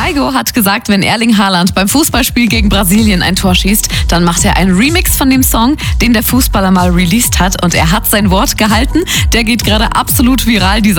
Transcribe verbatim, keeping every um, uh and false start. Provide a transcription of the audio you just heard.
Daigo hat gesagt, wenn Erling Haaland beim Fußballspiel gegen Brasilien ein Tor schießt, dann macht er einen Remix von dem Song, den der Fußballer mal released hat. Und er hat sein Wort gehalten. Der geht gerade absolut viral. Dieser